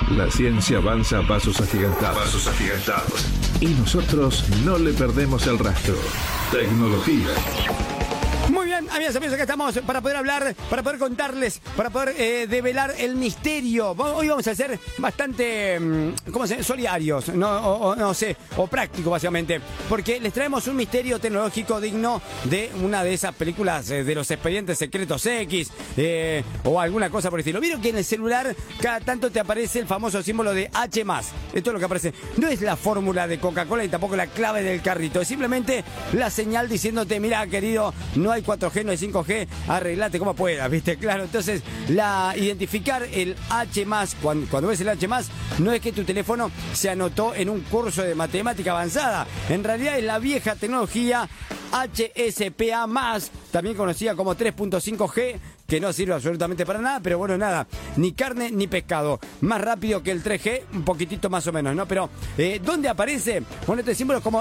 La ciencia avanza a pasos agigantados. Y nosotros no le perdemos el rastro. Tecnología. Muy bien, amigas y amigos, acá estamos para poder hablar, para poder contarles, para poder develar el misterio. Hoy vamos a ser bastante, ¿cómo se llama? Solidarios, no sé, o prácticos básicamente, porque les traemos un misterio tecnológico digno de una de esas películas de los expedientes secretos X, o alguna cosa por el estilo. ¿Vieron que en el celular cada tanto te aparece el famoso símbolo de H+? Esto es lo que aparece. No es la fórmula de Coca-Cola y tampoco la clave del carrito, es simplemente la señal diciéndote, mira querido, no hay 4G, no hay 5G, arreglate como puedas, ¿viste? Claro, entonces identificar el H+, cuando ves el H+, no es que tu teléfono se anotó en un curso de matemática avanzada, en realidad es la vieja tecnología HSPA+, también conocida como 3.5G, que no sirve absolutamente para nada, pero bueno, nada, ni carne ni pescado. Más rápido que el 3G, un poquitito más o menos, ¿no? Pero, ¿dónde aparece? Bueno, este símbolo es como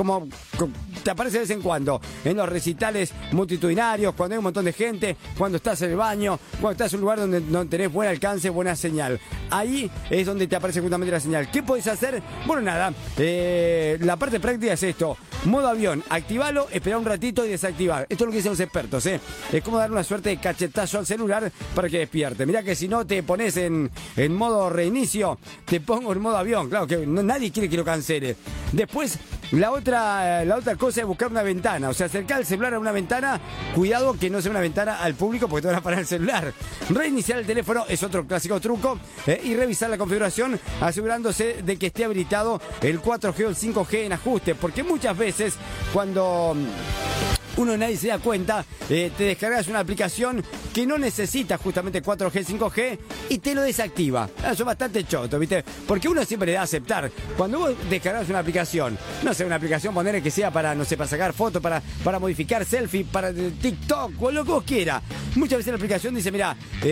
te aparece de vez en cuando, en los recitales multitudinarios, cuando hay un montón de gente, cuando estás en el baño, cuando estás en un lugar donde no tenés buen alcance, buena señal. Ahí es donde te aparece justamente la señal. ¿Qué podés hacer? Bueno, nada, la parte práctica es esto. Modo avión, activalo, esperar un ratito y desactivar. Esto es lo que dicen los expertos, ¿eh? Es como dar una suerte de cachetazo al celular para que despierte. Mirá que si no te pones en modo reinicio, te pongo en modo avión. Claro que nadie quiere que lo cancele. Después, la otra cosa es buscar una ventana. O sea, acercar el celular a una ventana. Cuidado que no sea una ventana al público porque te van a parar el celular. Reiniciar el teléfono es otro clásico truco. Y revisar la configuración asegurándose de que esté habilitado el 4G o el 5G en ajuste. Porque muchas veces cuando nadie se da cuenta, te descargas una aplicación que no necesita justamente 4G, 5G y te lo desactiva. Eso es bastante choto, ¿viste? Porque uno siempre le da a aceptar. Cuando vos descargas una aplicación, no sé, una aplicación, ponerle que sea para, no sé, para sacar fotos, para modificar selfie, para TikTok o lo que vos quieras. Muchas veces la aplicación dice, mira,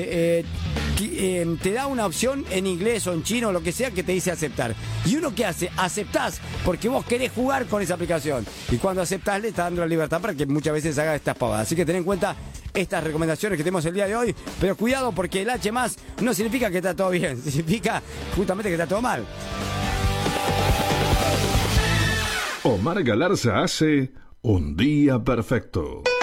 te da una opción en inglés o en chino o lo que sea que te dice aceptar. ¿Y uno qué hace? Aceptás porque vos querés jugar con esa aplicación. Y cuando aceptás le estás dando la libertad para que muchas veces haga estas pavadas. Así que ten en cuenta estas recomendaciones que tenemos el día de hoy. Pero cuidado porque el H+ no significa que está todo bien. Significa justamente que está todo mal. Omar Galarza hace Un Día Perfecto.